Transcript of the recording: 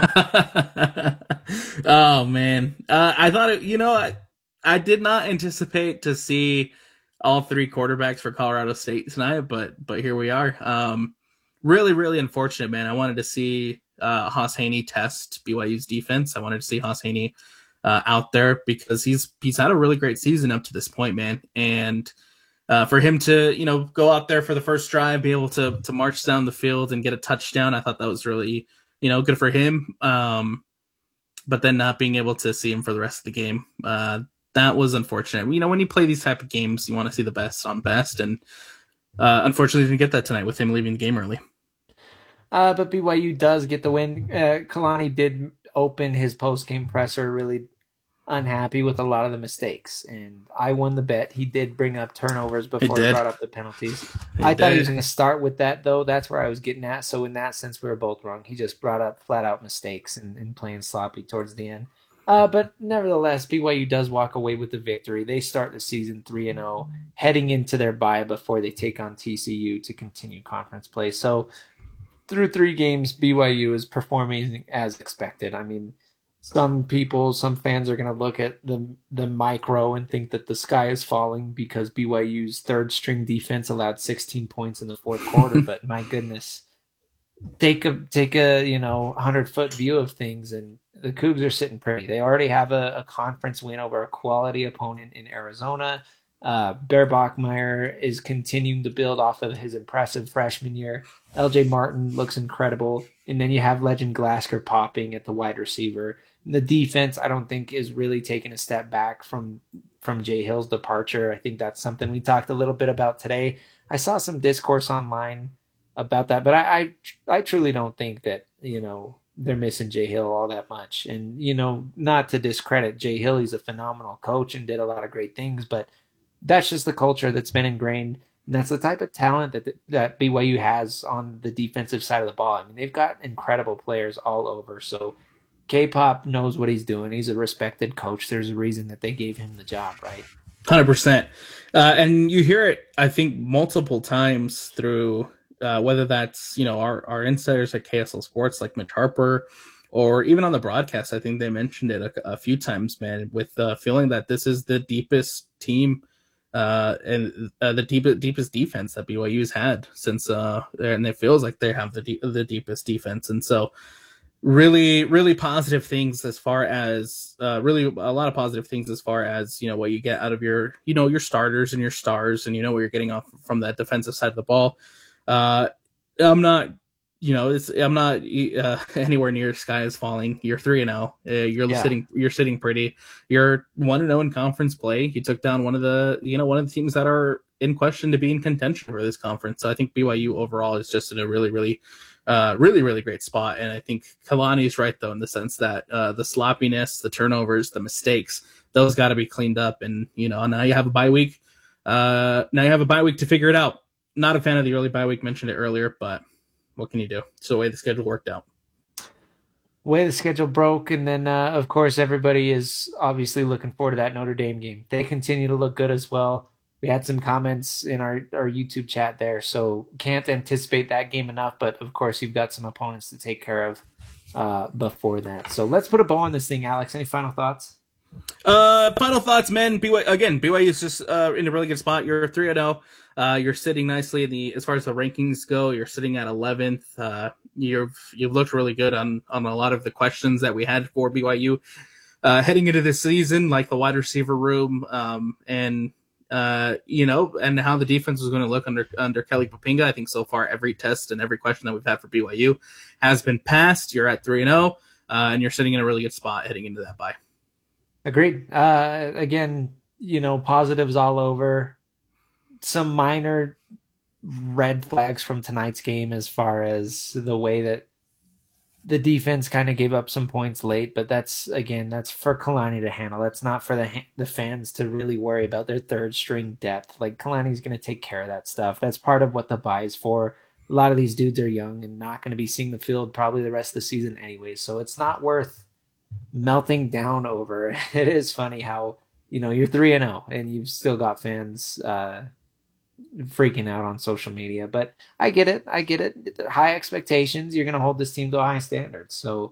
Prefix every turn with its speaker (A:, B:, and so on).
A: Oh man, I thought I did not anticipate to see all three quarterbacks for Colorado State tonight, but here we are. Really, really unfortunate, man. I wanted to see Haas Haney test BYU's defense. I wanted to see Haas Haney out there because he's had a really great season up to this point, man. And for him to go out there for the first drive, be able to march down the field and get a touchdown, I thought that was really good for him. But then not being able to see him for the rest of the game, that was unfortunate. When you play these type of games, you want to see the best on best, and unfortunately didn't get that tonight with him leaving the game early.
B: But BYU does get the win. Kalani did open his post game presser really unhappy with a lot of the mistakes, and I won the bet. He did bring up turnovers
A: It
B: before he
A: did.
B: brought up the penalties. I
A: It
B: thought he was
A: did.
B: going to start with that, though. That's where I was getting at. So in that sense, we were both wrong. He just brought up flat out mistakes and playing sloppy towards the end. But nevertheless, BYU does walk away with the victory. They start the season 3-0, heading into their bye before they take on TCU to continue conference play. So through 3 games, BYU is performing as expected. I mean, some fans are going to look at the micro and think that the sky is falling because BYU's third string defense allowed 16 points in the fourth quarter. But my goodness, take a 100-foot view of things, and the Cougs are sitting pretty. They already have a conference win over a quality opponent in Arizona. Bear Bachmeyer is continuing to build off of his impressive freshman year. LJ Martin looks incredible. And then you have Legend Glasker popping at the wide receiver. The defense, I don't think, is really taking a step back from Jay Hill's departure. I think that's something we talked a little bit about today. I saw some discourse online about that, but I truly don't think that they're missing Jay Hill all that much. And not to discredit Jay Hill, he's a phenomenal coach and did a lot of great things, but that's just the culture that's been ingrained. And that's the type of talent that BYU has on the defensive side of the ball. I mean, they've got incredible players all over. So K-pop knows what he's doing. He's a respected coach. There's a reason that they gave him the job, right?
A: 100%. And you hear it, I think, multiple times through whether that's our insiders at KSL Sports like Mitch Harper, or even on the broadcast. I think they mentioned it a few times, man, with the feeling that this is the deepest team and the deepest defense that BYU's had since and it feels like they have the deepest defense. And so really, really positive things as far as really a lot of positive things as far as what you get out of your starters and your stars, and what you're getting off from that defensive side of the ball. uh I'm not I'm not anywhere near sky is falling. You're 3-0. You're
B: Yeah.
A: sitting pretty. You're 1-0 in conference play. You took down one of the teams that are in question to be in contention for this conference. So I think BYU overall is just in a really, really really, really great spot. And I think Kalani is right, though, in the sense that the sloppiness, the turnovers, the mistakes, those got to be cleaned up. And, now you have a bye week. Now you have a bye week to figure it out. Not a fan of the early bye week, mentioned it earlier, but what can you do? It's the way the schedule worked out.
B: Way the schedule broke, and then of course everybody is obviously looking forward to that Notre Dame game. They continue to look good as well. We had some comments in our YouTube chat there, so can't anticipate that game enough. But of course, you've got some opponents to take care of before that. So let's put a bow on this thing, Alex. Any final thoughts?
A: Final thoughts, man. BYU is just in a really good spot. You're 3-0. You're sitting nicely in the as far as the rankings go. You're sitting at 11th. You've looked really good on a lot of the questions that we had for BYU heading into this season, like the wide receiver room, and how the defense was going to look under Kelly Papinga. I think so far every test and every question that we've had for BYU has been passed. You're at 3-0, and you're sitting in a really good spot heading into that bye.
B: Agreed. Again, positives all over. Some minor red flags from tonight's game as far as the way that the defense kind of gave up some points late, but that's for Kalani to handle. That's not for the fans to really worry about their third string depth. Like Kalani's going to take care of that stuff. That's part of what the buy is for. A lot of these dudes are young and not going to be seeing the field probably the rest of the season anyway, so it's not worth melting down over. It is funny how you're 3-0 and you've still got fans freaking out on social media. But I get it. I get it. High expectations. You're going to hold this team to a high standard. So